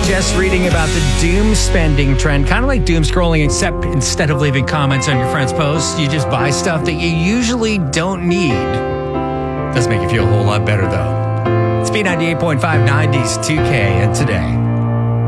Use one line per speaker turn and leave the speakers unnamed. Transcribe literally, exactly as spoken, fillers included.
just reading about the doom spending trend, kind of like doom scrolling, except instead of leaving comments on your friend's posts, you just buy stuff that you usually don't need. Does make you feel a whole lot better, though. It's B ninety-eight point five nineties two K, and today...